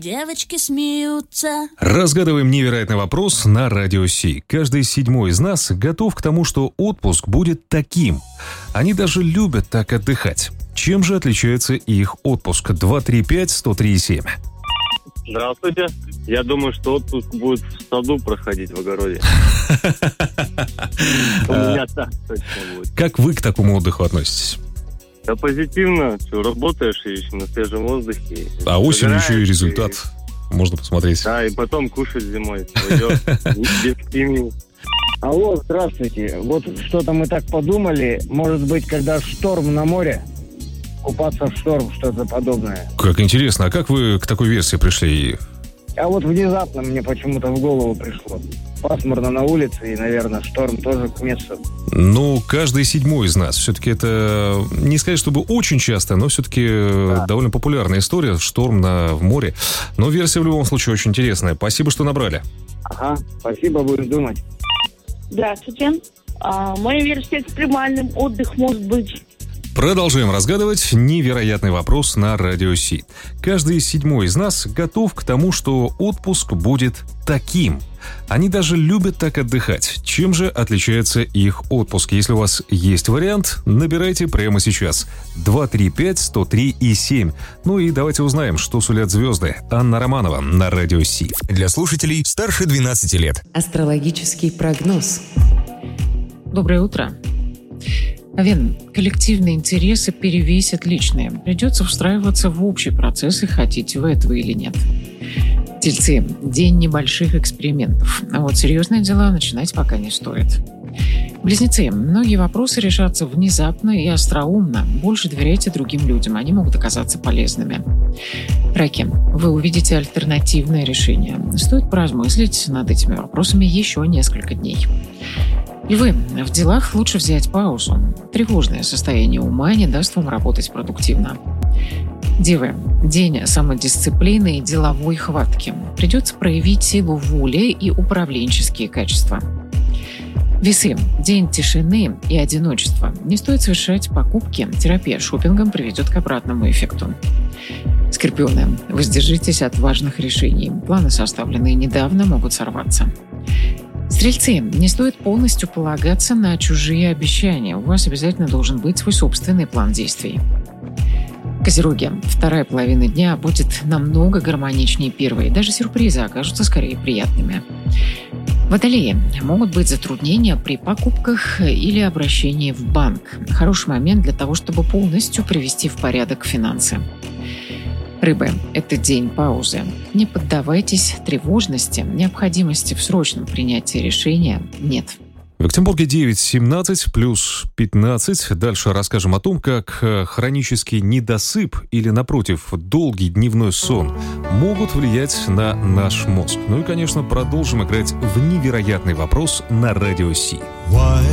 девочки смеются. Разгадываем невероятный вопрос на Радио Си. Каждый 7-й из нас готов к тому, что отпуск будет таким. Они даже любят так отдыхать. Чем же отличается их отпуск? 235-103-7. Здравствуйте. Я думаю, что отпуск будет в саду проходить, в огороде. У меня так точно будет. Как вы к такому отдыху относитесь? Да позитивно. Что, работаешь и на свежем воздухе. А осенью еще и Загораешь, результат можно посмотреть. Да, и потом кушать зимой. Пойдешь без химии. Алло, здравствуйте. Вот что-то мы так подумали. Может быть, когда шторм на море, купаться в шторм, что-то подобное. Как интересно, а как вы к такой версии пришли? А вот внезапно мне почему-то в голову пришло. Пасмурно на улице, и, наверное, шторм тоже к месту. Ну, каждый 7-й из нас. Все-таки это, не сказать, чтобы очень часто, но все-таки довольно популярная история. Шторм в море. Но версия в любом случае очень интересная. Спасибо, что набрали. Ага, спасибо, будем думать. Здравствуйте. Моя версия экстремальным отдых может быть. Продолжаем разгадывать невероятный вопрос на Радио Си. Каждый 7-й из нас готов к тому, что отпуск будет таким. Они даже любят так отдыхать. Чем же отличается их отпуск? Если у вас есть вариант, набирайте прямо сейчас. 235-103-7. Ну и давайте узнаем, что сулят звезды. Анна Романова на Радио Си. Для слушателей старше 12 лет. Астрологический прогноз. Доброе утро. Овен, коллективные интересы перевесят личные. Придется встраиваться в общий процесс, и хотите вы этого или нет. Тельцы, день небольших экспериментов. А вот серьезные дела начинать пока не стоит. Близнецы, многие вопросы решатся внезапно и остроумно. Больше доверяйте другим людям, они могут оказаться полезными. Раки, вы увидите альтернативное решение. Стоит поразмыслить над этими вопросами еще несколько дней. Львы, в делах лучше взять паузу. Тревожное состояние ума не даст вам работать продуктивно. Девы, день самодисциплины и деловой хватки. Придется проявить силу воли и управленческие качества. Весы, день тишины и одиночества. Не стоит совершать покупки. Терапия шопингом приведет к обратному эффекту. Скорпионы, воздержитесь от важных решений. Планы, составленные недавно, могут сорваться. Стрельцы, не стоит полностью полагаться на чужие обещания. У вас обязательно должен быть свой собственный план действий. Козероги, вторая половина дня будет намного гармоничнее первой. Даже сюрпризы окажутся скорее приятными. Водолеи, могут быть затруднения при покупках или обращении в банк. Хороший момент для того, чтобы полностью привести в порядок финансы. Рыбы, это день паузы. Не поддавайтесь тревожности, необходимости в срочном принятии решения нет. В Екатеринбурге 9-17 плюс 15. Дальше расскажем о том, как хронический недосып или, напротив, долгий дневной сон могут влиять на наш мозг. Ну и, конечно, продолжим играть в невероятный вопрос на Радио Си.